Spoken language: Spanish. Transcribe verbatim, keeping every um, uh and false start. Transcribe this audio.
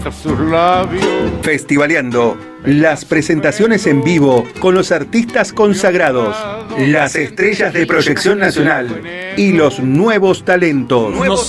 sus labios. Festivaleando, las presentaciones en vivo con los artistas consagrados, las estrellas de proyección nacional y los nuevos talentos. Nuevos